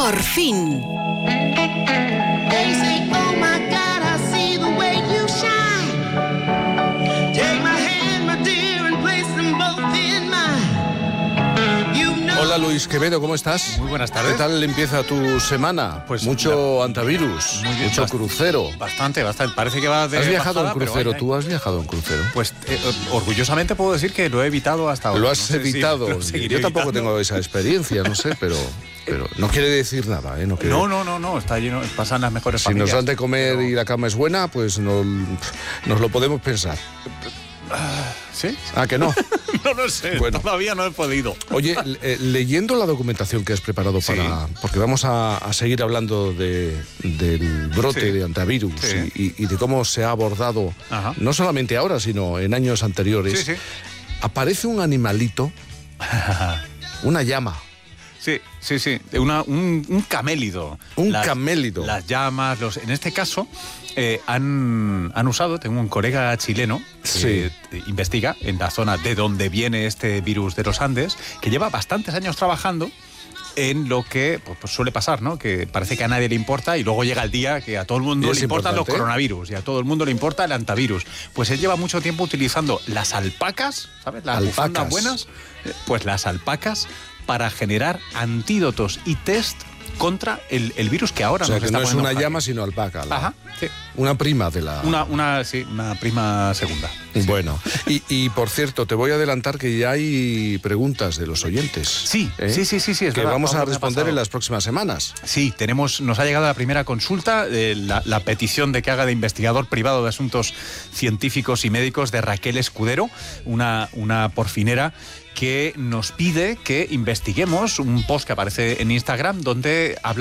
Por fin. Hola Luis Quevedo, ¿cómo estás? Muy buenas tardes. ¿Qué tal empieza tu semana? Pues mucho antivirus, muy bien, mucho crucero. Bastante. Parece que va de ¿Has viajado bajada, en crucero? pero ¿Tú has viajado en crucero? Pues orgullosamente puedo decir que lo he evitado hasta ahora. Lo has evitado. Yo tampoco evitando. tengo esa experiencia, no sé, pero no quiere decir nada, ¿eh? No, está lleno, pasan las mejores Si familias. nos dan de comer y la cama es buena, pues nos lo podemos pensar. ¿Sí? ¿Ah, que no? No lo sé, Bueno. todavía no he podido. Oye, leyendo la documentación que has preparado Sí. porque vamos a seguir hablando del brote Sí. de antivirus Sí. y de cómo se ha abordado, Ajá. no solamente ahora, sino en años anteriores, Sí. aparece un animalito, una llama. Sí. Un camélido. Un camélido. Las llamas, en este caso, han usado, tengo un colega chileno que investiga en la zona de donde viene este virus de los Andes, que lleva bastantes años trabajando en lo que pues suele pasar, ¿no? Que parece que a nadie le importa y luego llega el día que a todo el mundo le importan los coronavirus y a todo el mundo le importa el antivirus. Pues él lleva mucho tiempo utilizando las alpacas, ¿sabes? Las bufandas buenas, pues las alpacas para generar antídotos y test contra el virus que ahora O sea, nos que está no es poniendo una en jaque. llama, sino alpaca. Ajá, sí. Una prima de la... Una prima segunda. Bueno, y por cierto, te voy a adelantar que ya hay preguntas de los oyentes. Sí, sí, es que verdad. vamos a Pablo, me ha responder pasado. en las próximas semanas. Sí, nos ha llegado la primera consulta, la petición de que haga de investigador privado de asuntos científicos y médicos de Raquel Escudero, una porfinera que nos pide que investiguemos un post que aparece en Instagram donde habla